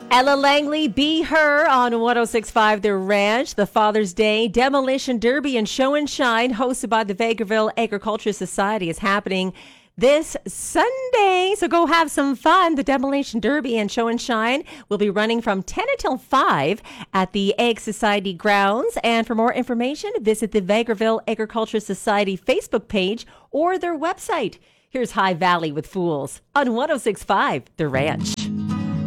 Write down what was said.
Ella Langley, Be Her on 1065 The Ranch. The Father's Day Demolition Derby and Show and Shine, hosted by the Vegreville Agriculture Society, is happening this Sunday. So go have some fun. The Demolition Derby and Show and Shine will be running from 10 until 5 at the Ag Society grounds. And for more information, visit the Vegreville Agriculture Society Facebook page or their website. Here's High Valley with Fools on 1065 The Ranch.